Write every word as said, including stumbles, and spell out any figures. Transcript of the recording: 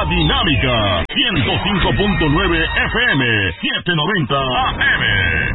dinámica. ciento cinco punto nueve F M, setecientos noventa A M.